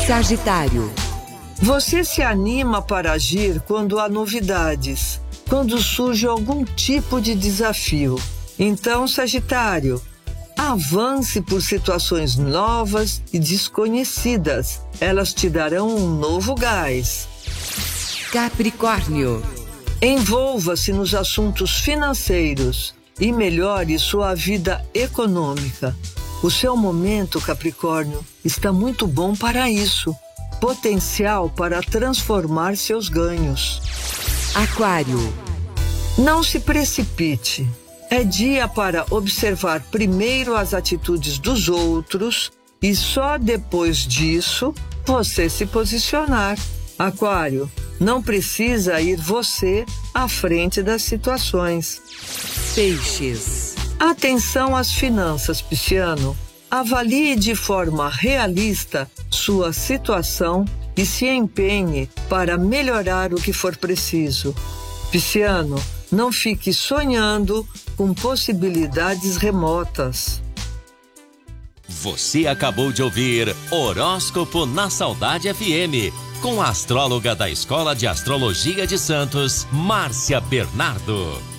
Sagitário. Você se anima para agir quando há novidades, quando surge algum tipo de desafio. Então, Sagitário, avance por situações novas e desconhecidas. Elas te darão um novo gás. Capricórnio. Envolva-se nos assuntos financeiros e melhore sua vida econômica. O seu momento, Capricórnio, está muito bom para isso. Potencial para transformar seus ganhos. Aquário. Não se precipite. É dia para observar primeiro as atitudes dos outros e só depois disso você se posicionar. Aquário, não precisa ir você à frente das situações. Peixes. Atenção às finanças, Pisciano. Avalie de forma realista sua situação e se empenhe para melhorar o que for preciso. Pisciano, não fique sonhando com possibilidades remotas. Você acabou de ouvir Horóscopo na Saudade FM, com a astróloga da Escola de Astrologia de Santos, Márcia Bernardo.